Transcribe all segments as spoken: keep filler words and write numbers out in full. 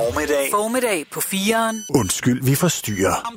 Formiddag. Formiddag på fireren. Undskyld, vi forstyrrer.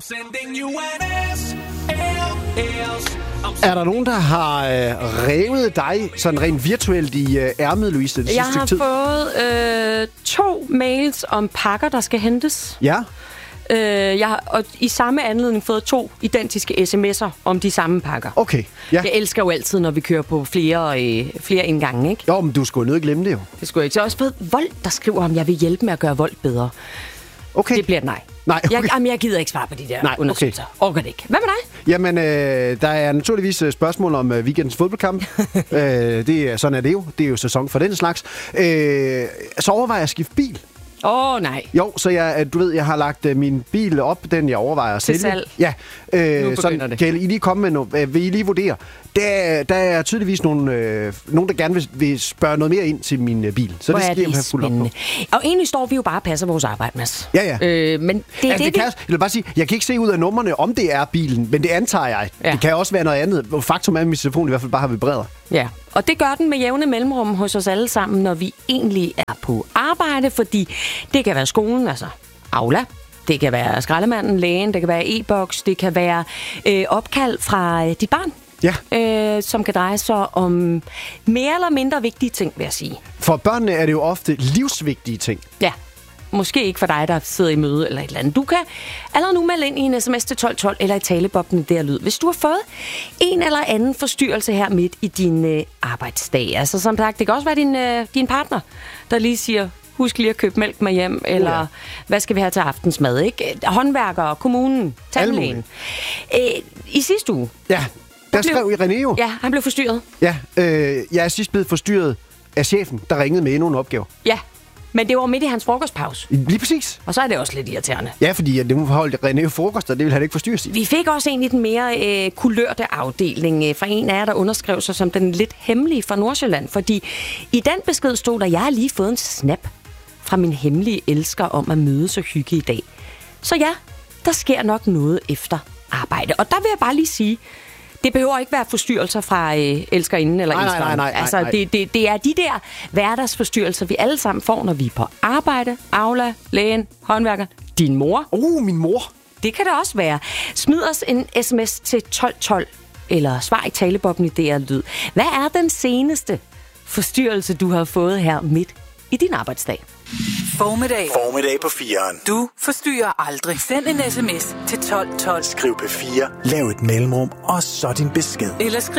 Er der nogen, der har øh, revet dig sådan rent virtuelt i øh, ærmet, Louise, det Jeg sidste har tid? fået øh, to mails om pakker, der skal hentes. Ja. Øh, jeg har og i samme anledning fået to identiske sms'er om de samme pakker. Okay, ja. Jeg elsker jo altid, når vi kører på flere, øh, flere indgange, ikke? Jo, men du skulle jo nødt glemme det jo. Det skulle jeg ikke. Så har også fået Vold, der skriver, om jeg vil hjælpe med at gøre Vold bedre. Okay. Det bliver et nej. Nej, okay. Jeg, jamen, jeg gider ikke svare på de der Nej, okay. undersøgelser. Orker det ikke. Hvad med dig? Jamen, øh, der er naturligvis øh, spørgsmål om øh, weekendens fodboldkamp. øh, det er, sådan er det jo. Det er jo sæson for den slags. Øh, så overvejer jeg at skifte bil. Åh, oh, nej. Jo, så jeg, du ved, jeg har lagt uh, min bil op, den jeg overvejer at Til sælge. salg. Ja, øh, Nu sådan, det. kan I lige komme med noget, øh, vil I lige vurdere? Der, der er tydeligvis nogle, øh, nogen, der gerne vil, vil spørge noget mere ind til min øh, bil. Så Hvor det er skal jeg det have fuldt op på. spændende. Og egentlig står vi jo bare og passer vores arbejde, Mads. Ja, ja. Øh, men det er Altså, det, det kan, jeg vil bare sige, jeg kan ikke se ud af numrene, om det er bilen, men det antager jeg. Ja. Det kan også være noget andet. Faktum er, at min telefon i hvert fald bare har vibreret. Ja, og det gør den med jævne mellemrum hos os alle sammen, når vi egentlig er på arbejde, fordi det kan være skolen, altså Aula, det kan være skraldemanden, lægen, det kan være e-boks, det kan være øh, opkald fra øh, dit barn, Ja. øh, som kan dreje sig om mere eller mindre vigtige ting, vil jeg sige. For børnene er det jo ofte livsvigtige ting. Ja. Måske ikke for dig, der sidder i møde eller et eller andet. Du kan allerede nu melde ind i en sms til tolv tolv eller i talebobben der lyd. Hvis du har fået en eller anden forstyrrelse her midt i din øh, arbejdsdag. Altså som sagt, det kan også være din, øh, din partner, der lige siger, husk lige at købe mælk med hjem, eller ja. hvad skal vi have til aftensmad, ikke? Håndværkere, kommunen, tandlægen. Øh, I sidste uge. Ja, der blev- skrev I René jo. Ja, han blev forstyrret. Ja, øh, jeg er sidst blevet forstyrret af chefen, der ringede med endnu en opgave. Ja, men det var midt i hans frokostpause. Lige præcis. Og så er det også lidt irriterende. Ja, fordi at det må holde René frokost, og det vil han ikke forstyrres i. Vi fik også egentlig den mere øh, kulørte afdeling øh, fra en af jer, der underskrev sig som den lidt hemmelige fra Nordsjælland. Fordi i den besked stod der, jeg har lige fået en snap fra min hemmelige elsker om at mødes og hygge i dag. Så ja, der sker nok noget efter arbejde. Og der vil jeg bare lige sige, det behøver ikke være forstyrrelser fra øh, elskerinden eller Nej, nej, elskeren. nej, nej, altså, nej. det, det, det er de der hverdagsforstyrrelser, vi alle sammen får, når vi er på arbejde, Aula, lægen, håndværker, din mor. Oh, min mor. Det kan det også være. Smid os en sms til tolv tolv, eller svar i talebobben i D R Lyd. Hvad er den seneste forstyrrelse, du har fået her midt i din arbejdsdag? Formiddag. Formiddag på fireren. Du forstyrrer aldrig. Send en sms til tolv tolv. Skriv P fire, lav et mellemrum, og så din besked. Eller skriv